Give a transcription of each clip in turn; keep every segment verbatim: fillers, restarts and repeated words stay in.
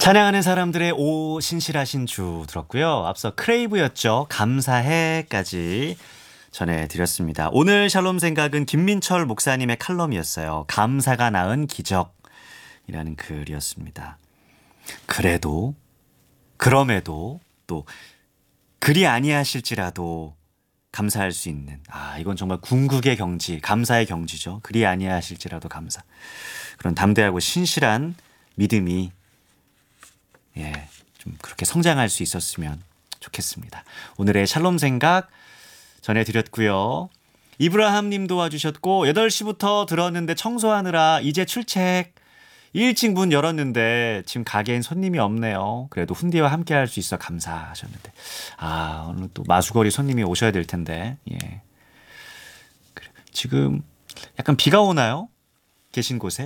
찬양하는 사람들의 오 신실하신 주 들었고요. 앞서 크레이브였죠. 감사해까지 전해드렸습니다. 오늘 샬롬 생각은 김민철 목사님의 칼럼이었어요. 감사가 낳은 기적이라는 글이었습니다. 그래도 그럼에도 또 그리 아니하실지라도 감사할 수 있는, 아 이건 정말 궁극의 경지, 감사의 경지죠. 그리 아니하실지라도 감사. 그런 담대하고 신실한 믿음이 예, 좀 그렇게 성장할 수 있었으면 좋겠습니다. 오늘의 샬롬 생각 전해드렸고요. 이브라함 님 도와주셨고, 여덟 시부터 들었는데 청소하느라 이제 출첵. 일찍 문 열었는데 지금 가게엔 손님이 없네요. 그래도 훈디와 함께 할 수 있어 감사하셨는데, 아 오늘 또 마수거리 손님이 오셔야 될 텐데, 예. 그래. 지금 약간 비가 오나요? 계신 곳에?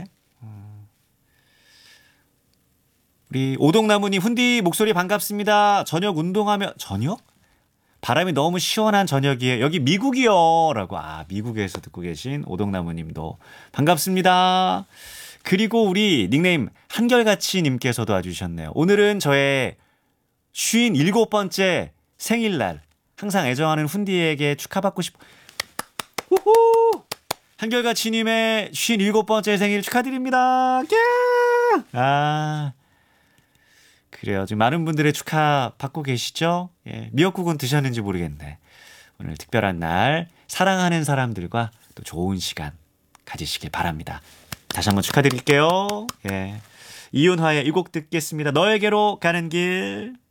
우리 오동나무님, 훈디 목소리 반갑습니다. 저녁 운동하며, 저녁? 바람이 너무 시원한 저녁이에요. 여기 미국이요. 라고, 아, 미국에서 듣고 계신 오동나무님도 반갑습니다. 그리고 우리 닉네임 한결같이님께서도 와주셨네요. 오늘은 저의 쉰일곱 번째 생일날. 항상 애정하는 훈디에게 축하받고 싶어. 우후! 한결같이님의 쉰일곱 번째 생일 축하드립니다. 아. 그래요. 지금 많은 분들의 축하 받고 계시죠? 예, 미역국은 드셨는지 모르겠네. 오늘 특별한 날 사랑하는 사람들과 또 좋은 시간 가지시길 바랍니다. 다시 한번 축하드릴게요. 예, 이윤화의 이 곡 듣겠습니다. 너에게로 가는 길.